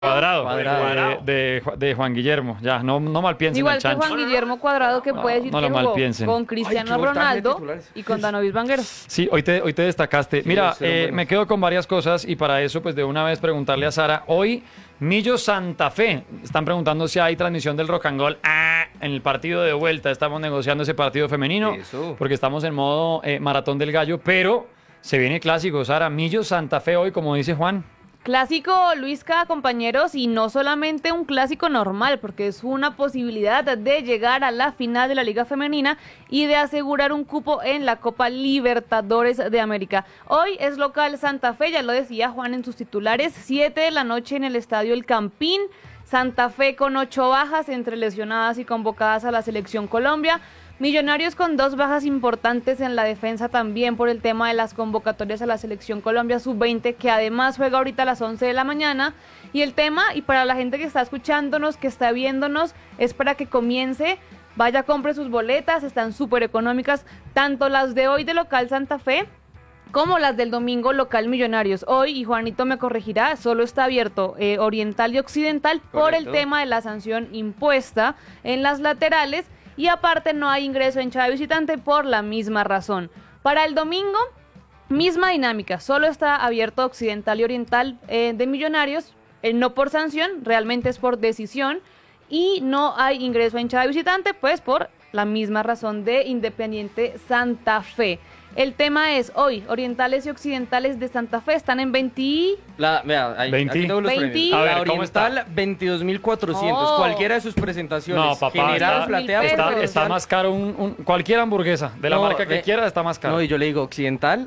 De Juan Guillermo. Ya, no mal piensen Igual el que chancho. Juan Guillermo Cuadrado, que puede decir no que lo mal jugó piensen. con Cristiano Ronaldo y con David Vanguero. Sí, hoy te destacaste. Mira, me quedo con varias cosas y para eso, pues de una vez preguntarle a Sara. Hoy, Millos Santa Fe. Están preguntando si hay transmisión del Rock and Roll. En el partido de vuelta. Estamos negociando ese partido femenino. Eso. Porque estamos en modo maratón del gallo. Pero se viene clásico, Sara. Millos Santa Fe hoy, como dice Juan. Clásico, Luisca, compañeros, y no solamente un clásico normal, porque es una posibilidad de llegar a la final de la Liga Femenina y de asegurar un cupo en la Copa Libertadores de América. Hoy es local Santa Fe, ya lo decía Juan en sus titulares, 7 de la noche en el Estadio El Campín. Santa Fe con 8 bajas entre lesionadas y convocadas a la Selección Colombia. Millonarios con 2 bajas importantes en la defensa también por el tema de las convocatorias a la Selección Colombia Sub-20, que además juega ahorita a las 11 de la mañana. Y el tema, y para la gente que está escuchándonos, que está viéndonos, es para que comience, vaya, compre sus boletas, están súper económicas, tanto las de hoy de local Santa Fe, como las del domingo local Millonarios. Hoy, y Juanito me corregirá, solo está abierto Oriental y Occidental por el tema de la sanción impuesta en las laterales. Y aparte no hay ingreso en hinchada visitante por la misma razón. Para el domingo, misma dinámica, solo está abierto Occidental y Oriental de Millonarios, no por sanción, realmente es por decisión, y no hay ingreso a hinchada visitante, pues por la misma razón de Independiente Santa Fe. El tema es, hoy, Orientales y Occidentales de Santa Fe están en 20... Vea, ahí, 20. aquí tengo los 20. premios. A ver, La ¿cómo está? Oriental, 22.400. Oh. Cualquiera de sus presentaciones. No, papá, General, está, platea, está preferencial. más caro cualquier hamburguesa de la No, marca que quiera está más caro. No, y yo le digo, Occidental,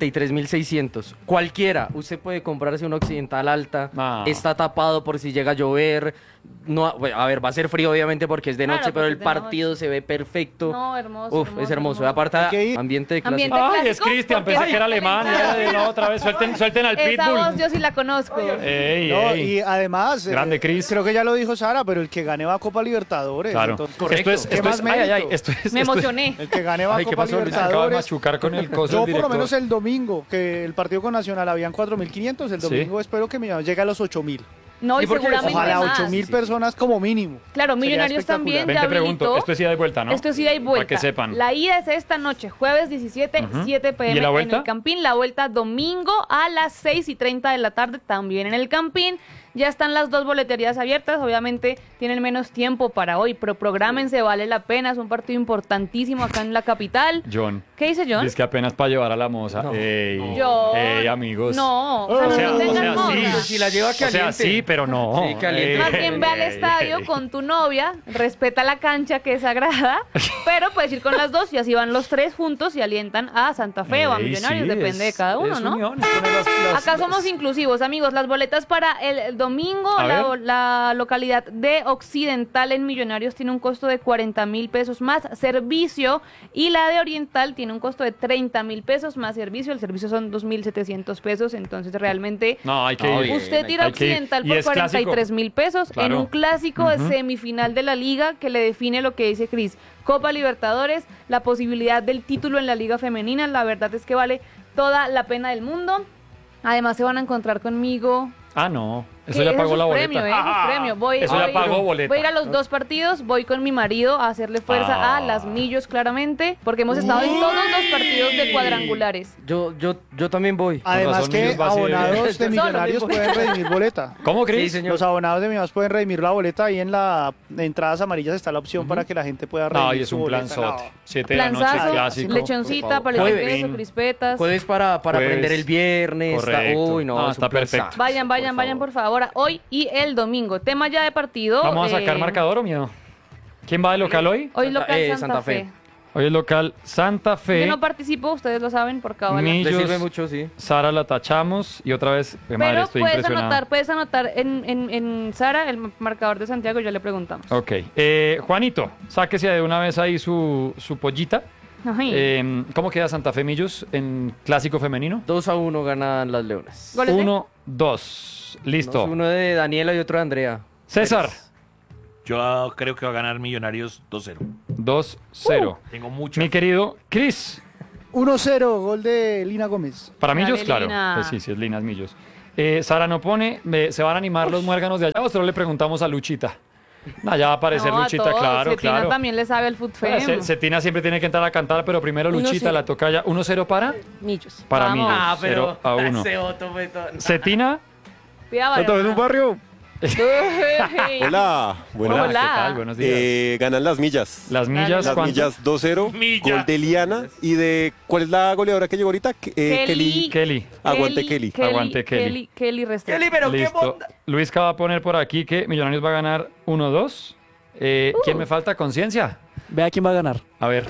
33.600. Cualquiera. Usted puede comprarse una Occidental alta. No. Está tapado por si llega a llover. No, bueno, a ver, va a ser frío obviamente porque es de Claro, noche, pero porque el es de partido noche. se ve perfecto. No, hermoso, Uf, hermoso, es hermoso. hermoso. Aparte, Hay que ir. ambiente de clase. Ambiente Ay, clásico, es Cristian, porque pensé que era alemán. No, otra vez, suelten al esa voz Pitbull. yo sí la conozco. Ey, No, ey. y además, Grande, Cris. creo que ya lo dijo Sara, pero el que gane va a Copa Libertadores. Claro. Entonces, Correcto. ¿Qué más ay, ay, mérito? esto es, Me esto es- emocioné. El que gane va a Ay, ¿qué Copa pasó? Luis? Acaba de Libertadores. machucar con el coso Yo el por lo director. menos el domingo, que el partido con Nacional habían 4.500, el Sí. domingo espero que Millonarios llegue a los 8.000. No, y Sí, porque seguramente Ojalá más. 8.000 personas como mínimo. Claro, Sería Millonarios también espectacular. Ven, ya te pregunto, habilitó. esto es ida de vuelta, ¿no? Esto es ida y vuelta. Para que sepan. La ida es esta noche, jueves 17, Ujú. 7 p.m. ¿Y la en vuelta? el Campín. La vuelta domingo a las 6:30 de la tarde, también en el Campín. Ya están las 2 boleterías abiertas, obviamente tienen menos tiempo para hoy, pero prográmense, vale la pena, es un partido importantísimo acá en la capital. John. ¿Qué dice John? Es que apenas para llevar a la moza. No. Ey, John. ey, amigos. No, O sea, no tengan sí. moda. Si la lleva O sea, caliente. sí, pero no. Sí, caliente. Más bien ve al estadio con tu novia, respeta la cancha que es sagrada, pero puedes ir con las dos y así van los 3 juntos y alientan a Santa Fe o a Ey, Millonarios, sí, depende de cada uno, es ¿no? unión, es poner Acá somos inclusivos, amigos. Las boletas para el domingo, A ver. la localidad de Occidental en Millonarios tiene un costo de 40.000 pesos más servicio, y la de Oriental tiene un costo de 30.000 pesos más servicio. El servicio son 2.700 pesos, entonces realmente No, hay que No, ir. bien. usted tira hay que ir. Occidental Y por es clásico. 43.000 pesos en Claro. un clásico de semifinal de la liga que le define lo que dice Cris. Copa Libertadores, la posibilidad del título en la liga femenina, la verdad es que vale toda la pena del mundo. Además se van a encontrar conmigo. Ah, no. Eso que ya ese pagó es la un boleta. premio, es un premio. Eso ya pagó boleta. Voy a ir a los 2 partidos, voy con mi marido a hacerle fuerza Ah. a las Millos, claramente, porque hemos estado en todos los partidos de cuadrangulares. Yo también voy. Además razón, que Millos va así de- abonados de Solo Millonarios mismo. pueden redimir boleta. ¿Cómo, Sí, Cris? señor. Los abonados de Millonarios pueden redimir la boleta. Ahí en la entradas amarillas está la opción para que la gente pueda redimir No, y es su un plan boleta. sote. 7 de la noche, Planzazo, clásico. lechoncita, Por favor. paleta de Jueves. queso, crispetas. Jueves para Jueves. aprender el viernes. Correcto. Uy, no, No, es está un plan perfecto. sano. Vayan, vayan, vayan, por favor. Hoy y el domingo. Tema ya de partido. ¿Vamos a sacar marcador o miedo? ¿Quién va de local hoy? Hoy Santa- local Santa, Santa Fe. Fe. Hoy es local Santa Fe. Yo no participo, ustedes lo saben por cábala. Mi- Le Ellos- sirve mucho, sí. Sara la tachamos y otra vez, madre, Pero estoy puedes impresionado. anotar en Sara, el marcador de Santiago, ya le preguntamos. Ok. Juanito, sáquese de una vez ahí su pollita. Ay. ¿Cómo queda Santa Fe Millos en clásico femenino? 2-1 ganan las Leonas. ¿Goles de? 1-2. Listo. Uno de Daniela y otro de Andrea. César, Yo creo que va a ganar Millonarios 2-0. 2-0. Tengo mucho. Mi querido Cris, 1-0, gol de Lina Gómez. para Dale, Millos, claro. Lina. Pues sí, sí, es Linas Millos. Sara no pone, se van a animar los muérganos de allá, o solo le preguntamos a Luchita. Ya va a aparecer No, a Luchita, todos. claro, Cetina claro. también le sabe al Food Fem. Cetina siempre tiene que entrar a cantar, pero primero Luchita 1-0. la toca ya. 1-0 para Millos. para Vamos. mí. 0 a 1. ese voto fue todo- Cetina. Pida ¿Cuánto es un barrio? Hola, bueno, Hola. ¿Qué tal? Buenos días. ganan las millas. Las millas, Las ¿cuánto? millas 2-0, Millas. gol de Liana y de ¿cuál es la goleadora que llegó ahorita? Kelly. Kelly. Aguante Kelly. Aguante Kelly. Kelly Restrepo. Kelly, pero qué Listo. bonda. Luisca va a poner por aquí que Millonarios va a ganar 1-2. ¿Quién me falta? Conciencia. Vea quién va a ganar. A ver.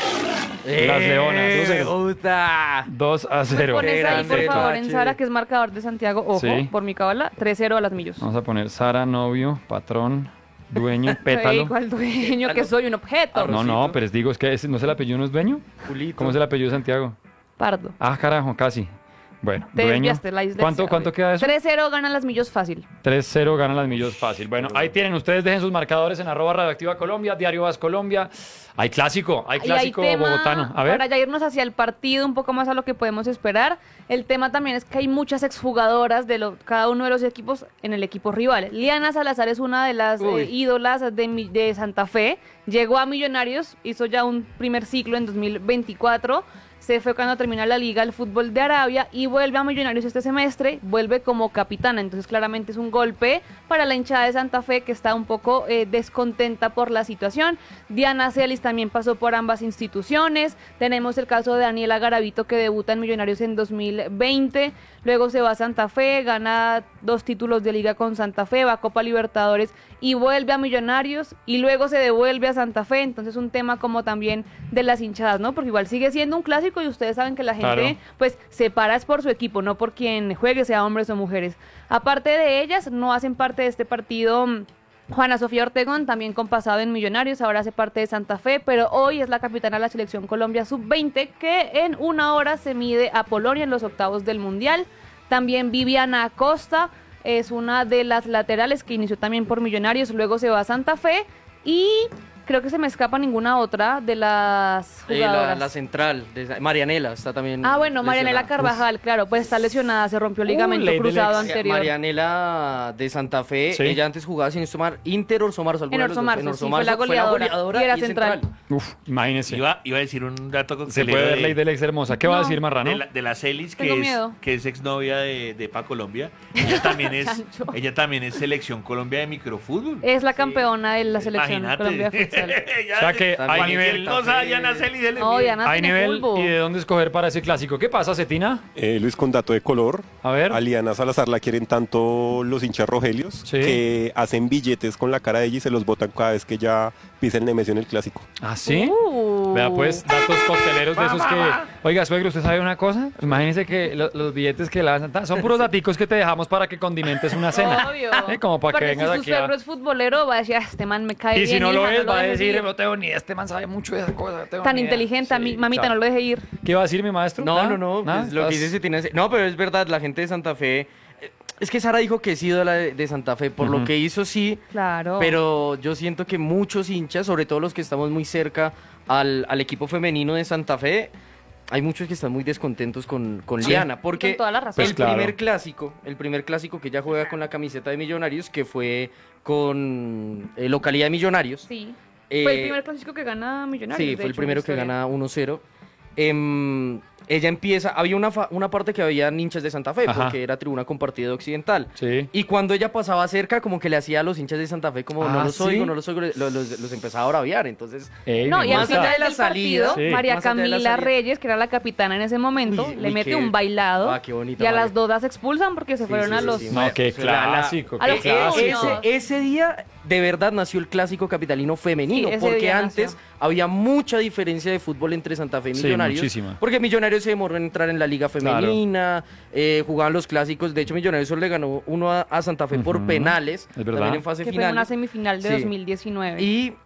Las Leonas. Puta. 2-0. Pones ahí, Grande, por favor, en Pache. Sara, que es marcador de Santiago. Ojo, Sí. por mi cabala, 3-0 a las Millos. Vamos a poner Sara, novio, patrón, dueño, Ey, pétalo. ¿cuál dueño? Que soy un objeto. No, pero digo, es que no es el apellido, ¿no es dueño? Julito. ¿Cómo es el apellido de Santiago? Pardo. Ah, carajo, casi. Bueno, Te dueño. desviaste, la dislexia. ¿Cuánto queda eso? 3-0 ganan las Millos fácil. 3-0 ganan las Millos fácil. Bueno, ahí tienen. Ustedes dejen sus marcadores en @Radioactiva Colombia, Diario Vas Colombia. Hay clásico Y hay bogotano. A ver. Para ya irnos hacia el partido, un poco más a lo que podemos esperar. El tema también es que hay muchas exjugadoras de cada uno de los equipos en el equipo rival. Liana Salazar es una de las ídolas de Santa Fe. Llegó a Millonarios, hizo ya un primer ciclo en 2024. Se fue cuando termina la liga el fútbol de Arabia y vuelve a Millonarios este semestre, vuelve como capitana. Entonces claramente es un golpe para la hinchada de Santa Fe que está un poco descontenta por la situación. Diana Celis también pasó por ambas instituciones. Tenemos el caso de Daniela Garavito que debuta en Millonarios en 2020. Luego se va a Santa Fe, gana 2 títulos de liga con Santa Fe, va a Copa Libertadores y vuelve a Millonarios y luego se devuelve a Santa Fe. Entonces un tema como también de las hinchadas, ¿no? Porque igual sigue siendo un clásico y ustedes saben que la gente Claro. pues se para es por su equipo, no por quien juegue, sea hombres o mujeres. Aparte de ellas, no hacen parte de este partido Juana Sofía Ortegón, también con pasado en Millonarios, ahora hace parte de Santa Fe, pero hoy es la capitana de la Selección Colombia Sub-20, que en 1 hora se mide a Polonia en los octavos del Mundial. También Viviana Acosta es una de las laterales que inició también por Millonarios, luego se va a Santa Fe y creo que se me escapa ninguna otra de las jugadoras. La central, Marianela está también. Ah, bueno, Marianela lesionada. Carvajal, claro, pues está lesionada, se rompió el ligamento ley del cruzado ex. anterior. Marianela de Santa Fe, Sí. ella antes jugaba sin Sumar Inter Orso Marzo. alguno En de los Orso dos. Marzo, sí, fue la goleadora, y era es central. Uf, imagínese. Iba a decir un dato Se coctelero puede ver de- ley del ex hermosa. ¿Qué va a No. decir Marrano? de la Celis, Tengo miedo. que es exnovia de Pa Colombia. Ella también es, Sancho. ella también es selección Colombia de microfútbol. Es la campeona de la selección Imagínate. Colombia de futsal. Ya, O sea que También hay nivel, cosa, Diana Celis, se le No, pide. Diana hay tiene nivel fulbo. y de dónde escoger para ese clásico. ¿Qué pasa, Cetina? Luis, con dato de color, A ver. a Liana Salazar la quieren tanto los hinchas rogelios Sí. que hacen billetes con la cara de ella y se los botan cada vez que ya pisa el Nemesio en el clásico. ¿Ah, sí? Uh. Vea, pues, datos cocteleros de esos que... Oiga, suegro, ¿usted sabe una cosa? Imagínese que los billetes que lanzan son puros daticos que te dejamos para que condimentes una cena. Obvio. Como para que Porque vengas si su aquí a... suegro es futbolero, va a decir, "Ah, este man me cae Y bien. si no lo hija, es, va a dejes decir, ir". no tengo ni idea, este man sabe mucho de esa cosa. no tengo Tan ni idea". inteligente, Sí, mamita, claro. no lo deje ir. ¿Qué va a decir mi maestro? No, ¿Nada? no, ¿Nada? pues, lo que dice tiene. No, pero es verdad, la gente de Santa Fe. Es que Sara dijo que es ídola de Santa Fe, por lo que hizo sí, Claro. pero yo siento que muchos hinchas, sobre todo los que estamos muy cerca al equipo femenino de Santa Fe, hay muchos que están muy descontentos con Sí. Liana, porque Con toda la razón. el Pues claro. primer clásico que ella juega con la camiseta de Millonarios, que fue con localidad de Millonarios. Sí. eh, Fue el primer clásico que gana Millonarios. Sí, de fue el hecho, primero en que la historia. gana 1-0. Ella empieza, había una parte que había hinchas de Santa Fe, Ajá. porque era tribuna compartida occidental. Sí. Y cuando ella pasaba cerca, como que le hacía a los hinchas de Santa Fe, como Ah, no los ¿sí? oigo, los empezaba a braviar. Entonces, Ey, No, me y al más gusta. final allá de la del salida, partido, Sí. María más allá de la Camila salida. Reyes, que era la capitana en ese momento, Uy, le uy, mete qué- un bailado. Ah, qué bonita, y a María. las dos las expulsan porque se Sí, fueron sí, a sí, los... sí. No, qué O sea, la- clásico, a qué los clásico. unos. ese día, de verdad, nació el clásico capitalino femenino, Sí, ese porque día antes nació. había mucha diferencia de fútbol entre Santa Fe y Sí, Millonarios. muchísima. Porque Millonarios se demoró en entrar en la liga femenina, jugaban los clásicos. De hecho, Millonarios solo le ganó uno a Santa Fe por Ujú. penales, Es verdad. también en fase que fue final. en una semifinal de Sí. 2019. Y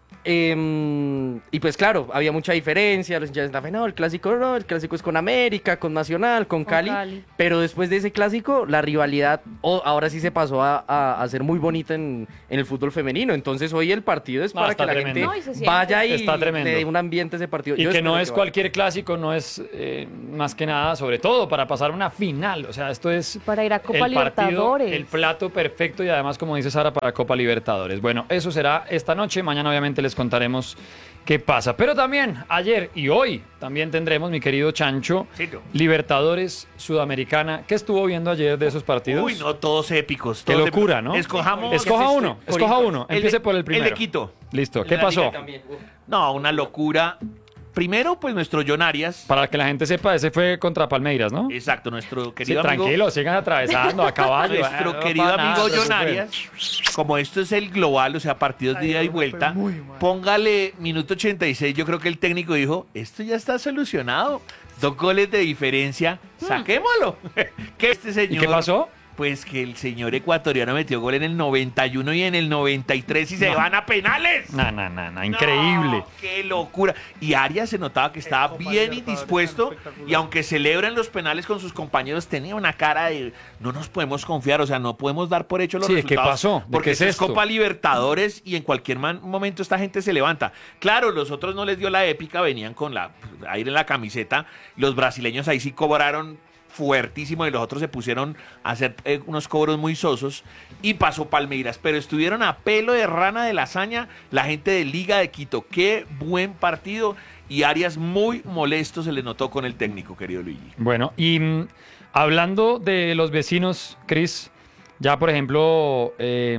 Y pues claro, había mucha diferencia, los hinchas de Santa Fe, no, el clásico es con América, con Nacional, con Cali, pero después de ese clásico, la rivalidad ahora sí se pasó a ser muy bonita en el fútbol femenino, entonces hoy el partido es para que la tremendo. gente No, y se vaya y Está tremendo. le dé un ambiente a ese partido. Y Yo que no espero es vaya. cualquier clásico, no es más que nada, sobre todo para pasar una final. O sea, esto es Para ir a Copa el partido, Libertadores. el plato perfecto y además, como dice Sara, para Copa Libertadores. Bueno, eso será esta noche. Mañana obviamente les contaremos qué pasa. Pero también ayer y hoy también tendremos, mi querido Chancho, Cito. Libertadores Sudamericana. ¿Qué estuvo viendo ayer de esos partidos? Uy, no, todos épicos. Qué todos locura, épicos. ¿no? Escoja Escoja uno. El Empiece de- por el primero. El de Quito. Listo. En ¿Qué la pasó? liga también. No, una locura. Primero, pues nuestro John Arias. Para que la gente sepa, ese fue contra Palmeiras, ¿no? Exacto, nuestro Sí, querido amigo. tranquilo, sigan atravesando a caballo. Nuestro No querido pasa nada, amigo no se John preocupen. Arias, como esto es el global, o sea, partidos de ida y vuelta, muy mal. póngale minuto 86, yo creo que el técnico dijo, esto ya está solucionado, 2 goles de diferencia, saquémoslo. Que este señor, ¿Y qué pasó? Pues que el señor ecuatoriano metió gol en el 91 y en el 93 y se van a penales. No, increíble. No, ¡qué locura! Y Arias se notaba que estaba Copa bien Libertadores, indispuesto espectacular. y aunque celebran los penales con sus compañeros, tenía una cara de no nos podemos confiar, o sea, no podemos dar por hecho los Sí, ¿de qué resultados. pasó? ¿De Porque qué es esto es esto? Copa Libertadores y en cualquier momento esta gente se levanta. Claro, los otros no les dio la épica, venían con la aire en la camiseta. Los brasileños ahí sí cobraron fuertísimo y los otros se pusieron a hacer unos cobros muy sosos y pasó Palmeiras, pero estuvieron a pelo de rana de lasaña la gente de Liga de Quito. Qué buen partido y Arias muy molesto se le notó con el técnico, querido Luigi. Bueno, y hablando de los vecinos, Cris, ya por ejemplo,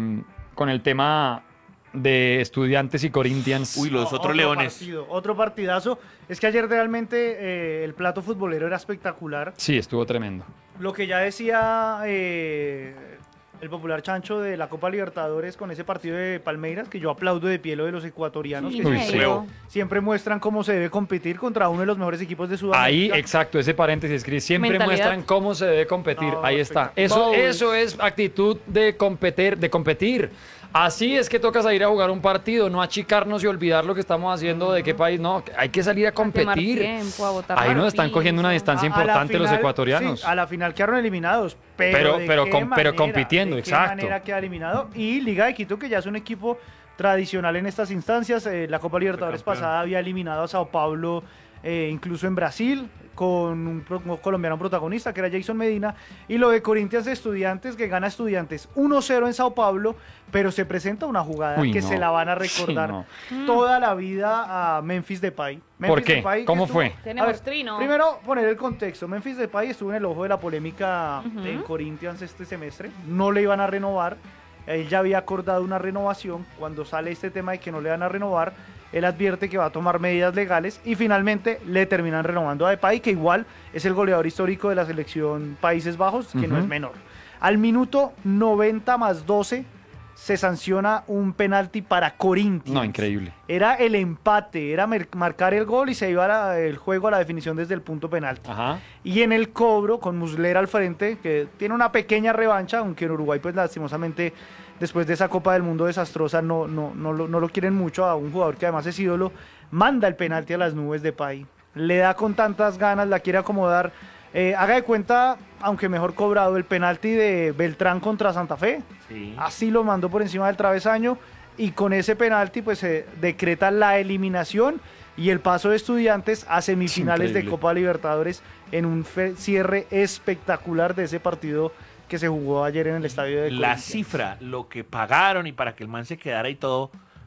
con el tema de Estudiantes y Corinthians. Uy, los otros leones. Otro partidazo. Es que ayer realmente el plato futbolero era espectacular. Sí, estuvo tremendo. Lo que ya decía el popular Chancho de la Copa Libertadores con ese partido de Palmeiras, que yo aplaudo de pie lo de los ecuatorianos, Sí, que Uy, siempre, sí. Huevo. siempre muestran cómo se debe competir contra uno de los mejores equipos de Ahí, Sudamérica. exacto, ese paréntesis, Cris. Siempre Mentalidad. muestran cómo se debe competir. No, Ahí está. espectacular. Eso es actitud de competir. Así es que toca salir a jugar un partido, no achicarnos y olvidar lo que estamos haciendo, de qué país. No, hay que salir a quemar competir. tiempo, a botar Ahí nos están piso. cogiendo una distancia A la importante los final, ecuatorianos. sí, a la final quedaron eliminados, pero, Pero- ¿de pero qué com- pero manera? compitiendo, ¿De qué exacto. manera queda eliminado? Y Liga de Quito, que ya es un equipo tradicional en estas instancias. La Copa Libertadores campeón. pasada había eliminado a Sao Paulo, incluso en Brasil, con un colombiano protagonista que era Jason Medina. Y lo de Corinthians de Estudiantes, que gana Estudiantes 1-0 en Sao Paulo, pero se presenta una jugada Uy, que no. se la van a recordar Sí, toda la vida a Memphis Depay. ¿Por Memphis qué? Depay, que ¿Cómo estuvo- fue? Tenemos A ver, trino. Primero, poner el contexto. Memphis Depay estuvo en el ojo de la polémica Ujú. en Corinthians este semestre. No le iban a renovar. Él ya había acordado una renovación. Cuando sale este tema de que no le van a renovar, él advierte que va a tomar medidas legales y finalmente le terminan renovando a Depay, que igual es el goleador histórico de la selección Países Bajos, que no Ujú. es menor. Al minuto 90 más 12 se sanciona un penalti para Corinthians. No, increíble. Era el empate, era marcar el gol y se iba el juego a la definición desde el punto penalti. Ajá. Y en el cobro, con Muslera al frente, que tiene una pequeña revancha, aunque en Uruguay, pues lastimosamente, después de esa Copa del Mundo desastrosa, no lo quieren mucho a un jugador que además es ídolo, manda el penalti a las nubes de Pay. Le da con tantas ganas, la quiere acomodar. Haga de cuenta, aunque mejor cobrado, el penalti de Beltrán contra Santa Fe. Sí. Así lo mandó por encima del travesaño y con ese penalti pues se decreta la eliminación y el paso de Estudiantes a semifinales de Increíble. Copa Libertadores en un cierre espectacular de ese partido que se jugó ayer en el estadio de La Corinthians. cifra, lo que pagaron y para que el man se quedara y todo,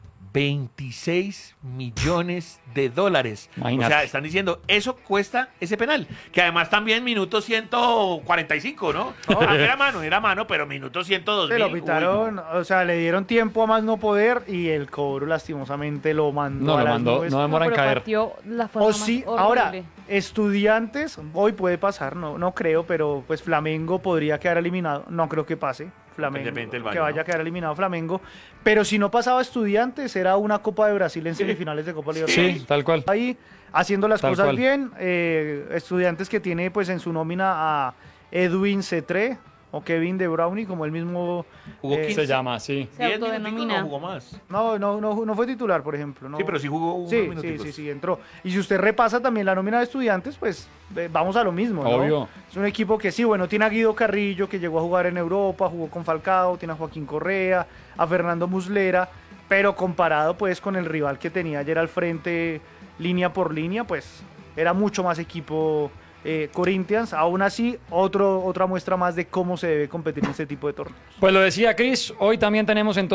26 millones de dólares. Imagínate. O sea, están diciendo, eso cuesta ese penal. Que además también minuto 145, ¿no? Era mano, pero minuto 102 Se lo pitaron, o sea, le dieron tiempo a más no poder y el cobro lastimosamente lo mandó No, a lo las mandó, nubes. no demora en pero caer. partió la forma O más sí, horrible. ahora, Estudiantes, hoy puede pasar, no creo, pero pues Flamengo podría quedar eliminado. No creo que pase, Flamengo, Depende del que baño, vaya ¿no? a quedar eliminado Flamengo. Pero si no pasaba Estudiantes, era una Copa de Brasil en semifinales de Copa Libertadores. Sí, tal cual. Ahí, haciendo las Tal cosas cual. bien, Estudiantes que tiene pues en su nómina a Edwin Cetré, o Kevin De Bruyne, como él mismo Jugó 15. Se llama así. Se 10 minuticos, autodenomina. no jugó más. no fue titular, por ejemplo. No. Sí, pero sí jugó unos Sí, minuticos. sí, entró. Y si usted repasa también la nómina de Estudiantes, pues vamos a lo mismo, ¿no? Obvio. Es un equipo que sí, bueno, tiene a Guido Carrillo, que llegó a jugar en Europa, jugó con Falcao, tiene a Joaquín Correa, a Fernando Muslera, pero comparado pues con el rival que tenía ayer al frente, línea por línea, pues era mucho más equipo Corinthians. Aún así, otra muestra más de cómo se debe competir en este tipo de torneos. Pues lo decía Cris, hoy también tenemos entonces